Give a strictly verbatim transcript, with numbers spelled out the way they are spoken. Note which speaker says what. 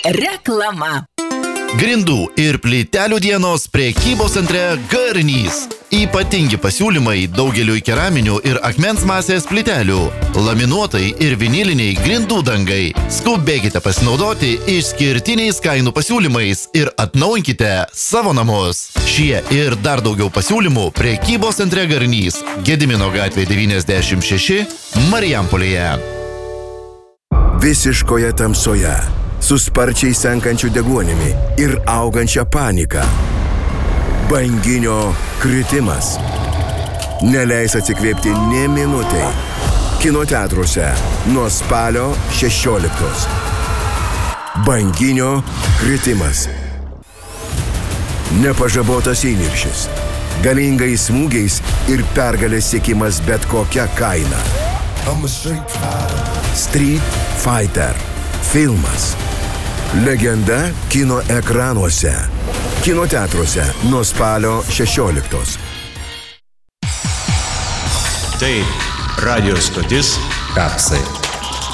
Speaker 1: Reklama.
Speaker 2: Grindų ir plytelių dienos prekybos centre Garnys. Ypatingi pasiūlymai daugeliui keraminių ir akmens masės plytelių, laminuotai ir viniliniai grindų dangai. Skubėkite pasinaudoti išskirtiniais kainų pasiūlymais ir atnaujinkite savo namus. Šie ir dar daugiau pasiūlymų prekybos centre Garnys, Gedimino gatvė devyniasdešimt šeši, Marijampolėje.
Speaker 3: Visiškoje tamsoje, su sparčiai senkančiu deguonimi ir augančia panika. Banginio kritimas. Neleis atsikvėpti nė minutei. Kino teatruose nuo spalio šešioliktos. Banginio kritimas. Nepažabotas įniršis. Galingais smūgiais ir pergalės siekimas bet kokia kaina. Street Fighter. Filmas. Legenda kino ekranuose. Kino teatruose nuo spalio šešioliktos.
Speaker 4: Tai radio stotis Kapsai.